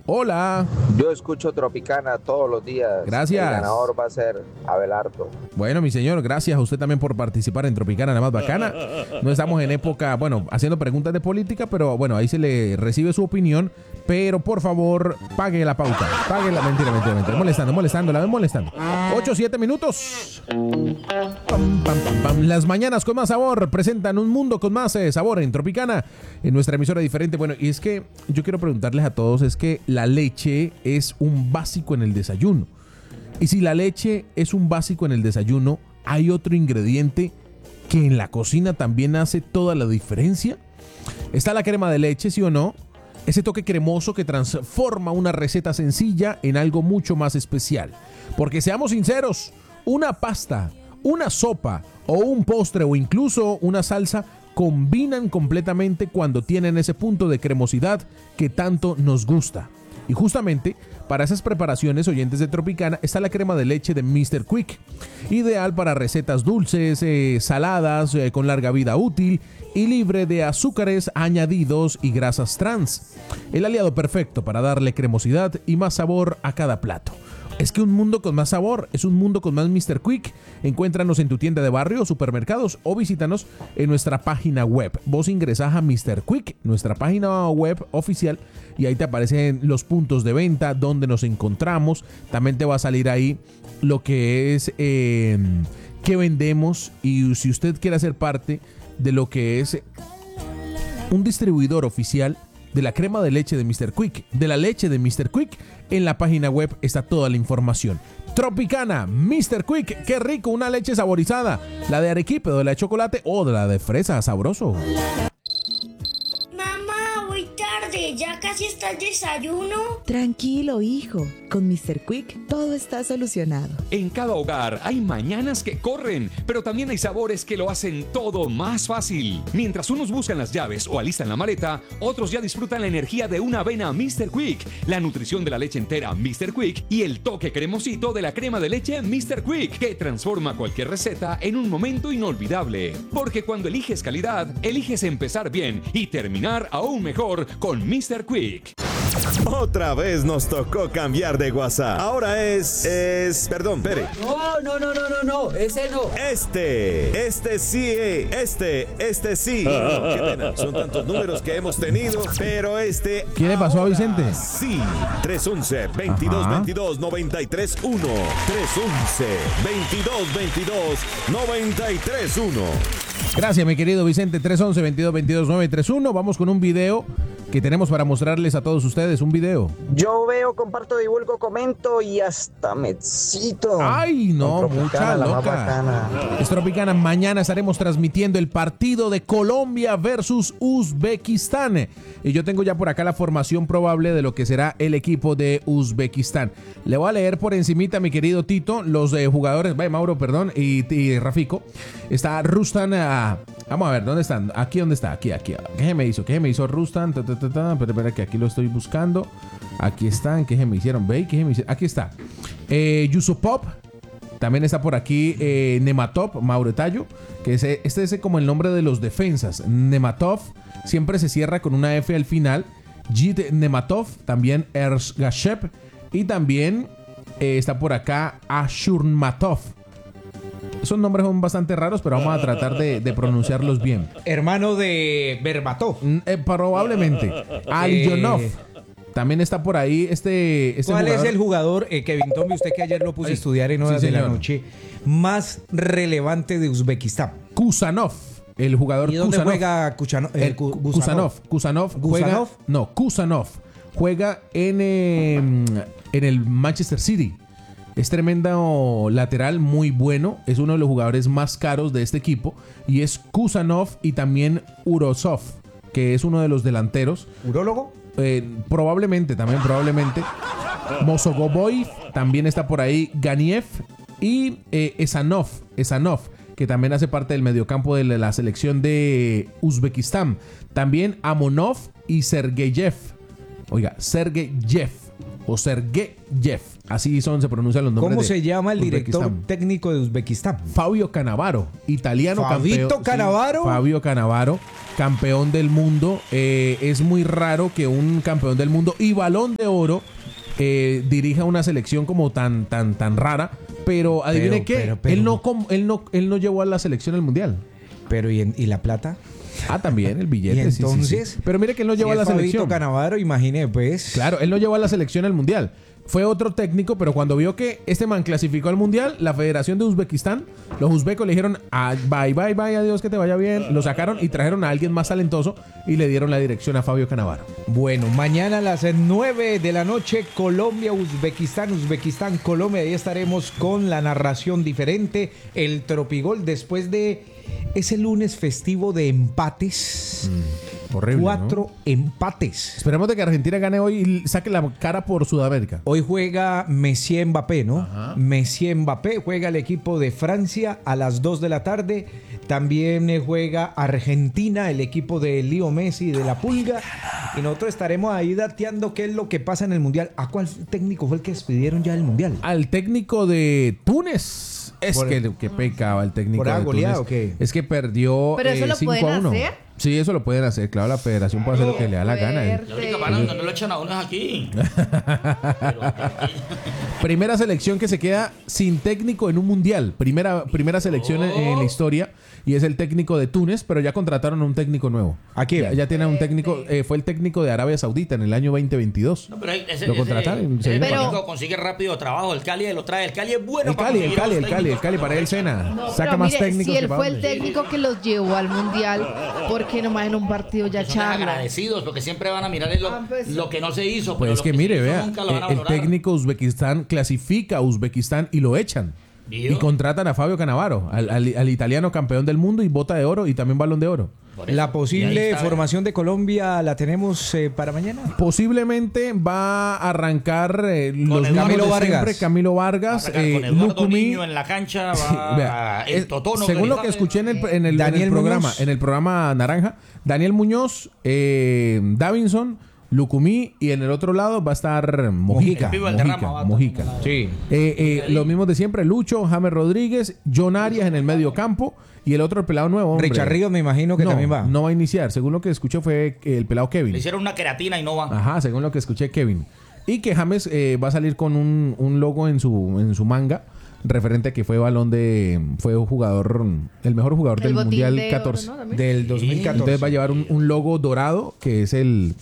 Hola. Yo escucho Tropicana todos los días. Gracias. El ganador va a ser Abelardo. Bueno, mi señor, gracias a usted también por participar en Tropicana, la más bacana. No estamos en época, bueno, haciendo preguntas de política, pero bueno, ahí se le recibe su opinión. Pero por favor, pague la pauta. Pague la mentira. Molestando. 8-7 minutos. Pam, pam, pam, pam. Las mañanas con más sabor presentan un mundo con más sabor en Tropicana, en nuestra emisora diferente. Bueno, y es que yo quiero preguntarles a todos, es que la leche es un básico en el desayuno. Y si la leche es un básico en el desayuno, ¿hay otro ingrediente que en la cocina también hace toda la diferencia? ¿Está la crema de leche, sí o no? Ese toque cremoso que transforma una receta sencilla en algo mucho más especial. Porque seamos sinceros, una pasta, una sopa o un postre o incluso una salsa combinan completamente cuando tienen ese punto de cremosidad que tanto nos gusta. Y justamente para esas preparaciones, oyentes de Tropicana, está la crema de leche de Mr. Quick. Ideal para recetas dulces, saladas, con larga vida útil y libre de azúcares añadidos y grasas trans. El aliado perfecto para darle cremosidad y más sabor a cada plato. Es que un mundo con más sabor es un mundo con más Mr. Quick. Encuéntranos en tu tienda de barrio o supermercados o visítanos en nuestra página web. Vos ingresás a Mr. Quick, nuestra página web oficial, y ahí te aparecen los puntos de venta donde nos encontramos. También te va a salir ahí lo que es qué vendemos, y si usted quiere ser parte de lo que es un distribuidor oficial de la crema de leche de Mr. Quick, de la leche de Mr. Quick, en la página web está toda la información. Tropicana, Mr. Quick, qué rico, una leche saborizada, la de arequipe, de la de chocolate o de la de fresa, sabroso. Mamá, voy tarde, ya casi está el desayuno. Tranquilo, hijo. Con Mr. Quick todo está solucionado. En cada hogar hay mañanas que corren, pero también hay sabores que lo hacen todo más fácil. Mientras unos buscan las llaves o alistan la maleta, otros ya disfrutan la energía de una avena Mr. Quick, la nutrición de la leche entera Mr. Quick y el toque cremosito de la crema de leche Mr. Quick, que transforma cualquier receta en un momento inolvidable. Porque cuando eliges calidad, eliges empezar bien y terminar aún mejor con Mr. Quick. Otra vez nos tocó cambiar de WhatsApp. Ahora perdón, Pere. No, ese no. Este sí. No, qué pena, son tantos números que hemos tenido, pero ¿Qué le pasó a Vicente? Sí, 311-2222-931. 311-2222-931. Gracias, mi querido Vicente. 311-2222-931. Vamos con un video que tenemos para mostrarles a todos ustedes. Un video. Yo veo, comparto, divulgo, comento y hasta me excito. Ay, no, mucha loca. Es Tropicana. Mañana estaremos transmitiendo el partido de Colombia versus Uzbekistán. Y yo tengo ya por acá la formación probable de lo que será el equipo de Uzbekistán. Le voy a leer por encimita, mi querido Tito, los jugadores, Mauro, perdón, y Rafico. Está Rustan. Vamos a ver, ¿dónde están? Aquí, ¿dónde está? Aquí. ¿Qué me hizo Rustan? Espera, que aquí lo estoy buscando. Aquí están. ¿Qué me hicieron? ¿Ve? Aquí está. Yusupov. También está por aquí Nematov, Mauro Tallo, que este es como el nombre de los defensas. Nematov siempre se cierra con una F al final. Jit Nematov, también Erzgashev, y también está por acá Ashurmatov. Esos nombres son bastante raros, pero vamos a tratar de pronunciarlos bien. Hermano de Berbatov. Probablemente. Alionov. También está por ahí este ¿Cuál jugador? es el jugador, Kevin Tommy, usted que ayer lo puso a estudiar en horas de la noche, más relevante de Uzbekistán? Kusanov. El jugador ¿Y dónde Kusanov. juega Kusanov juega. No, Kusanov juega en el Manchester City. Es tremendo lateral, muy bueno. Es uno de los jugadores más caros de este equipo. Y es Kusanov y también Urosov, que es uno de los delanteros. ¿Urólogo? Probablemente. Mosogoboy también está por ahí. Ganiev y Esanov, que también hace parte del mediocampo de la selección de Uzbekistán. También Amonov y Sergeyev. Oiga, Sergeyev. o Sergeyev. Así se pronuncian los nombres. ¿Cómo de se llama el director Uzbekistán. técnico de Uzbekistán? Fabio Cannavaro, italiano ¿Fabito campeón. Cannavaro? Sí, Fabio Cannavaro, campeón del mundo. Es muy raro que un campeón del mundo y Balón de Oro dirija una selección como tan rara. Pero adivine qué, él no llevó a la selección al mundial. Pero ¿y la plata? Ah, también el billete. ¿Y entonces? Sí. Pero mire que él no llevó a la selección. Fabito Cannavaro, imaginé, pues. Claro, él no llevó a la selección al mundial. Fue otro técnico, pero cuando vio que este man clasificó al mundial, la Federación de Uzbekistán, los uzbecos le dijeron, bye, adiós, que te vaya bien. Lo sacaron y trajeron a alguien más talentoso y le dieron la dirección a Fabio Cannavaro. Bueno, mañana a las 9 de la noche, Colombia, Uzbekistán, Colombia. Ahí estaremos con la narración diferente, el Tropigol, después de ese lunes festivo de empates. Horrible, 4 ¿no? empates. Esperemos de que Argentina gane hoy y saque la cara por Sudamérica. Hoy juega Messi Mbappé, ¿no? Ajá. Messi Mbappé juega el equipo de Francia a las 2 de la tarde. También juega Argentina, el equipo de Leo Messi de la Pulga. Y nosotros estaremos ahí dateando qué es lo que pasa en el Mundial. ¿A cuál técnico fue el que despidieron ya del Mundial? Al técnico de Túnez. Que pecaba el técnico ¿por de goleada Túnez. o qué? Es que perdió ¿Pero eso lo 5-1. pueden hacer? Sí, eso lo pueden hacer. Claro, la federación puede hacer lo que le da la gana. Fuerte. La única manera donde no lo echan a uno es aquí. Primera selección que se queda sin técnico en un mundial. Primera selección en la historia. Y es el técnico de Túnez, pero ya contrataron a un técnico nuevo. ¿A quién? Ya tienen un técnico. Fue el técnico de Arabia Saudita en el año 2022. No, pero Lo contrataron. Ese Pero técnico consigue rápido trabajo. El Cali lo trae. El Cali es bueno el para Cali, conseguir para él cena. No, Saca pero más mire, técnicos. si él que fue el Pablo. técnico que los llevó al mundial, ¿por qué nomás en un partido ya Son charla? agradecidos porque siempre van a mirar lo que no se hizo. Pues pero es lo que se mire, hizo vea, nunca lo van a el valorar. técnico Uzbekistán clasifica a Uzbekistán y lo echan. ¿Vio? Y contratan a Fabio Cannavaro, al italiano campeón del mundo y bota de oro y también balón de oro. Por eso. La Y ahí posible está, formación de Colombia la tenemos para mañana. Posiblemente va a arrancar los Eduardo Camilo Vargas. Siempre, Camilo Vargas, con Eduardo Lukumi. Niño en la cancha va Vea, el Totono. según lo que sabe. escuché en el Daniel programa, Muñoz. en el programa Naranja, Daniel Muñoz, Davinson, Lukumi y en el otro lado va a estar Mojica. El pibe Valderrama va a Mojica. estar. Sí. Los mismos de siempre, Lucho, James Rodríguez, John Arias en el medio campo y el otro el pelado nuevo. Hombre. Richard Ríos me imagino que también va. No va a iniciar. Según lo que escuché fue el pelado Kevin. Le hicieron una queratina y no va. Ajá, según lo que escuché Kevin. Y que James va a salir con un logo en su manga referente a que fue fue jugador, el mejor jugador del botín Mundial de oro, 14. ¿no? También. Del 2014. Entonces va a llevar un logo dorado que es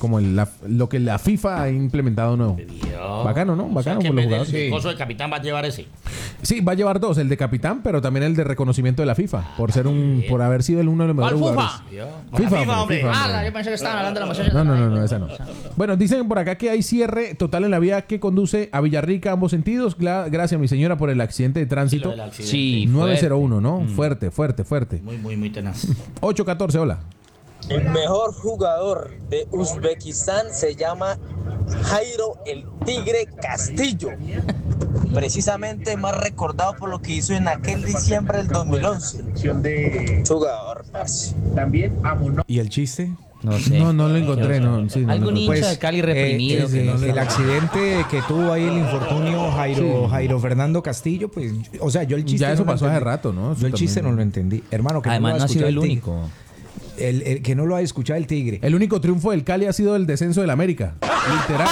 lo que la FIFA ha implementado nuevo. Bacano, ¿no? Bacano que por los en vez jugadores. del coso de capitán va a llevar ese. Sí, va a llevar dos, el de capitán, pero también el de reconocimiento de la FIFA, por haber sido uno de los mejores ¿Cuál jugadores. FIFA, hombre? FIFA, Ah, hombre. yo pensé que estaban hablando de la muchacha. No, esa no. Bueno, dicen por acá que hay cierre total en la vía que conduce a Villarrica a ambos sentidos. Gracias, mi señora, por el accidente de tránsito. Sí, 901, ¿no? Fuerte. Muy tenaz. 814, hola. El mejor jugador de Uzbekistán se llama Jairo el Tigre Castillo. Precisamente más recordado por lo que hizo en aquel diciembre del 2011. Jugador, parce. ¿Y el chiste? No sé. No lo encontré. No, sí, no lo Algún encontré. hincha de Cali reprimido. que no sé. el accidente que tuvo ahí el infortunio Jairo Fernando Castillo, pues, o sea, yo el chiste Ya eso no lo pasó hace entendí. rato, ¿no? Eso Yo el chiste también. no lo entendí. Hermano, que Además, no lo no ha sido el Tigre. único. El que no lo ha escuchado el Tigre. El único triunfo del Cali ha sido el descenso del América. Literal.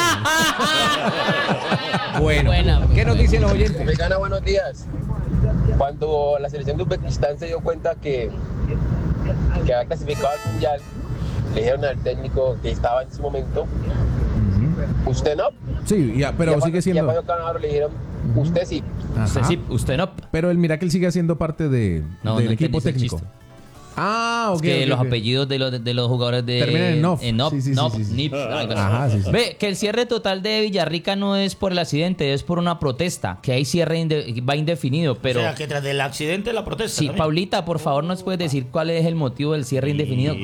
Bueno, Buena, ¿qué nos dicen los oyentes? Mexicana, buenos días. Cuando la selección de Uzbekistán se dio cuenta que había clasificado al mundial, le dijeron al técnico que estaba en su momento, usted no. Sí, pero sigue siendo. Ya cuando Cannavaro le dijeron, usted sí. Ajá. Usted sí, usted no. Pero el Miracle sigue siendo parte del equipo entendiste el técnico. chiste. Ah, ok. Es que ok, los ok. apellidos de los jugadores de... Terminan en Nop. Nop, Sí. Nip, algo así. Ajá, sí. Ve, que el cierre total de Villarrica no es por el accidente, es por una protesta, que hay cierre va indefinido, pero... O sea, que tras del accidente la protesta. Sí, también. Paulita, por favor, ¿nos puedes decir cuál es el motivo del cierre indefinido?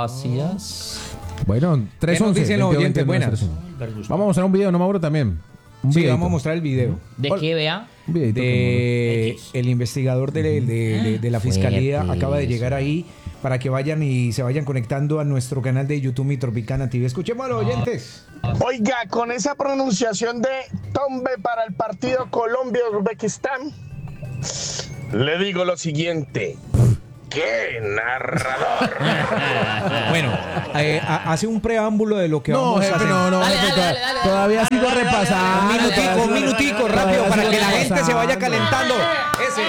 Gracias. Bueno, 311. ¿Qué nos dicen los oyentes? 21, Buenas. 311. Vamos a mostrar un video, ¿no, Mauro? También. Un Sí, videito. vamos a mostrar el video. ¿De qué, vea? Un videito De el investigador de la fiscalía Fuerte acaba de eso. llegar ahí para que vayan y se vayan conectando a nuestro canal de YouTube Mi Tropicana TV. Escuchemos a los oyentes. Oiga, con esa pronunciación de Tombe para el partido Colombia-Uzbekistán, le digo lo siguiente. ¡Qué narrador! Bueno, hace un preámbulo de lo que No, vamos a jefe, hacer. no, jefe, todavía sigo repasando. Un minutico, rápido, para que la gente se vaya calentando. Ese.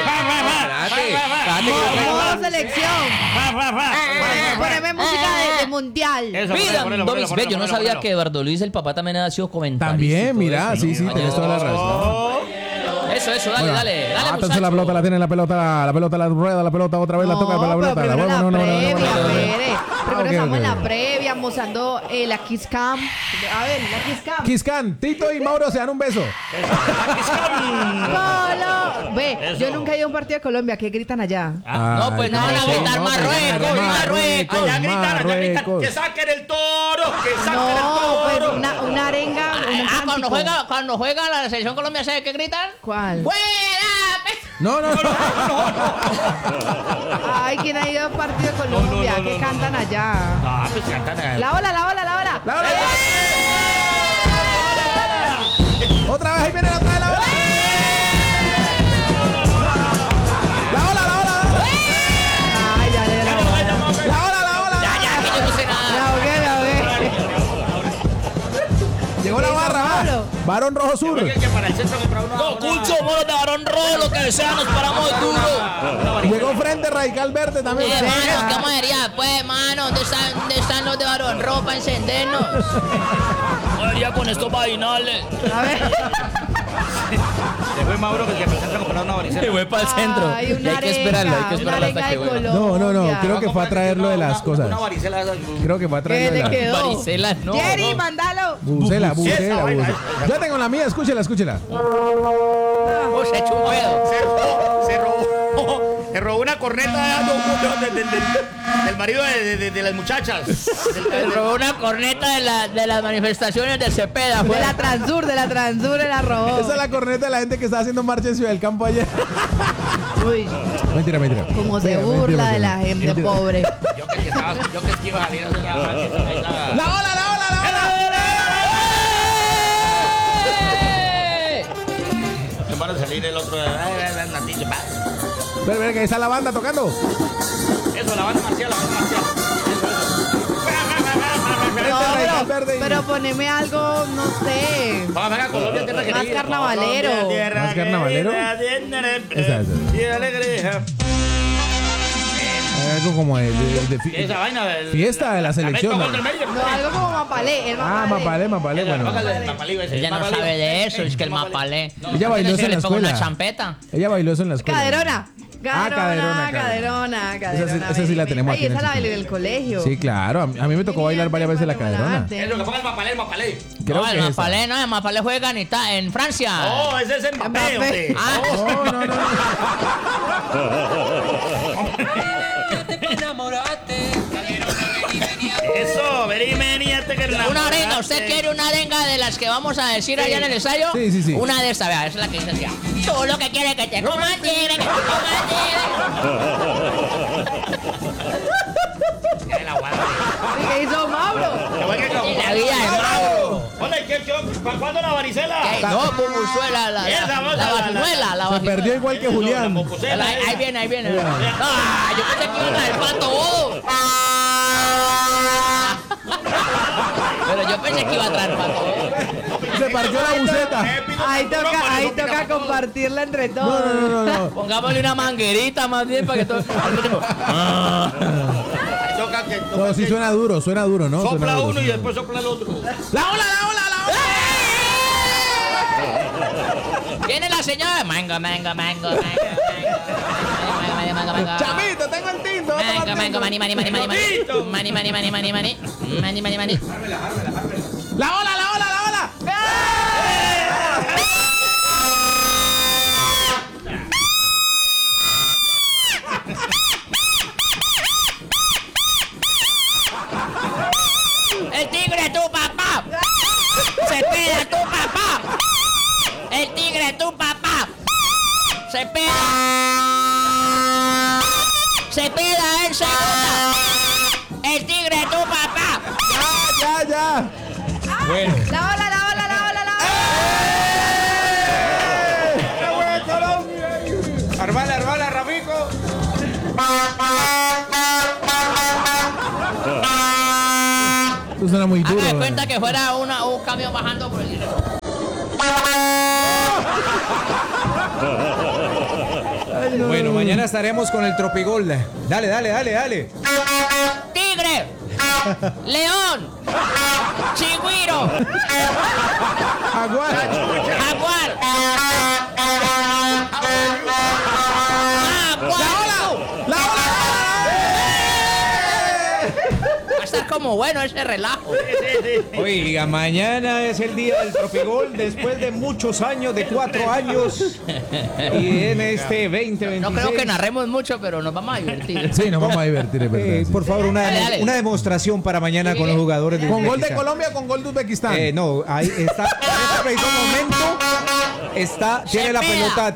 Modo selección. Poneme música de mundial. Miran, Domis, ve, yo no sabía que Eduardo Luis, el papá, también ha sido comentarista. También, mira, sí, tienes toda la razón. Eso, dale, Bueno, dale, entonces muchacho. la pelota la tiene, la pelota la rueda, la pelota otra vez la toca, la pelota. Pero primero la previa, Primero estamos en la previa, mostrando la Kiss Cam. A ver, la Kiss Cam. Kiscan, Tito y Mauro se dan un beso. Colo. Ve, yo nunca he ido a un partido de Colombia. ¿Qué gritan allá? No, pues no van a gritar Marruecos. Allá gritan, que saquen el toro, que saquen No, el pues toro. una arenga, un cántico. Cuando juega la selección Colombia, ¿sabe qué gritan? ¿Cuál? ¡Fuera! No. Ay, ¿quién ha ido a un partido de Colombia? ¿Qué cantan allá? Ah, pues cantan allá. La ola. Otra vez, ahí viene otra vez la ola. La ola. Ay, ya. La ola. Ya, que yo no sé nada. La ahogué. Llegó la barra, va. Varón Rojo Sur. Que para el centro comprar una. No, Cucho, monos de varón rojo, lo que sea, nos paramos duro. Llegó Frente Radical Verde también. Mano, ¿qué manería? Pues, mano, ¿dónde están los de varón rojo para encendernos? Manería con estos vainales. A ver. Se fue Mauro que para el centro comprar una varicela. Se fue para el centro. Ay, Y hay que esperarlo hasta que vuelva. No, creo que fue a traerlo de las cosas. Una varicela. Creo que fue a ¿Qué traerlo le de las quedó? Varicela, no. Jerry, mándalo. Bucela. Esa vaina. Yo tengo la mía, escúchela. Oh, se echó un pedo. Se robó una corneta del marido de las muchachas. Se robó una corneta de las manifestaciones de Cepeda. De la Transur la robó. Esa es la corneta de la gente que estaba haciendo marcha en Ciudad del Campo ayer. Uy, Mentira. como se burla de la gente pobre. Yo que iba a salir a hacer la ¡La ola! van a salir el otro. Pero que ahí está la banda tocando. Eso, la banda marcial. No, pero poneme algo, no sé. Vamos a Colombia, tierra querida. Más carnavalero. ¿Más carnavalero? Esa. Algo como de Esa vaina del. fiesta de la selección. No, algo como Mapalé. Mapalé, bueno. Ella no sabe de eso, es que el mapalé. Ella bailó eso en la Le pongo una escuela. champeta. Ella bailó eso en la escuela. Caderona. Caderona. Esa sí la tenemos Ay, aquí en esa el la bailé en el colegio. Sí, claro. A mí me tocó bailar varias veces la caderona. Es lo que ponga el mapalé. Creo No, que el es esa. mapalé no, el mapalé juega en Francia. Oh, ese es el Mbappé, hombre. Ah, No. Eso, vení, este que una arenga, ¿usted quiere una arenga de las que vamos a decir allá en el ensayo? Sí. Una de estas, vea, esa es la que dice así. Tú lo que quieres que te coman tigre, que te coman tigre. ¿Qué hizo Mauro? La vida de Mauro. Hola, ¿cuándo la varicela? No, bubuzuela, la vacinuela, la Se perdió igual que Julián. Ahí viene. Ah, yo pensé que iba a traer pato bodo. Pero yo pensé que iba a traer pato bodo. Se partió la buceta. Ahí toca compartirla entre todos. No. Pongámosle una manguerita más bien para que todo. No, sí suena duro, ¿no? Sopla Suena duro, uno y suena después sopla el otro. ¡La ola! Viene la señora. Mango. Chamito, tengo el tinto. Mango, mani. ¡La ola! El tigre tu papá. Se pega tu papá. Cepeda en segunda. El Tigre, tu papá. Ya. Bueno. La ola. Armala, Ramico. Eso suena muy duro. Haga de cuenta que fuera un camión bajando por el hilo. Bueno, mañana estaremos con el Tropigol. Dale. Tigre, León, Chigüiro, Jaguar. La ola. Va a estar como bueno ese relajo. Oiga, mañana es el día del Tropigol después de muchos años, de 4 años. Y en este 2026. No creo que narremos mucho, pero nos vamos a divertir. Sí, nos vamos a divertir, es verdad. Por favor, Dale. una demostración para mañana con los jugadores de ¿Con gol de Uzbekistán. Colombia o con gol de Uzbekistán? No, ahí está. En este preciso momento tiene la pelota,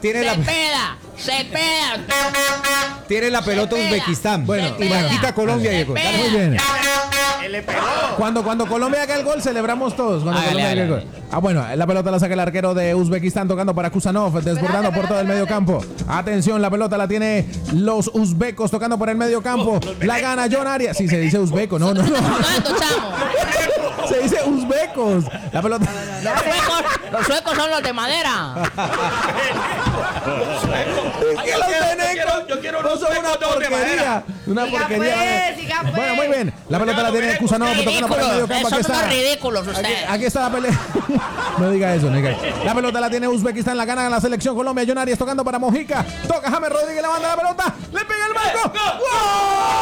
tiene la pelota Uzbekistán. Bueno, y la quita Colombia, Diego. Cepeda. Muy bien. Le pegó. Cuando Colombia haga el gol, celebramos todos. Cuando Hágale, Colombia haga el hágale. gol. Bueno, la pelota la saca el arquero de Uzbekistán tocando para Kusanov, desbordando por todo el medio campo. Atención, la pelota la tiene los uzbecos tocando por el medio campo. La gana John Arias. Sí, se dice uzbeco, no. Jugando, chamo. Se dice uzbecos. La pelota. Los suecos son los de madera. Yo quiero no unos son una suecos todos de porquería. madera. Una porquería. Bueno, muy bien. La pelota la tiene Kusanov tocando por el medio campo. Aquí Son unos está. ridículos ustedes. Aquí está la pelea. No diga eso, La pelota la tiene Uzbekistán, la gana la selección Colombia. John Arias tocando para Mojica. Toca James Rodríguez, la manda la pelota. Le pega el marco. ¡Gol!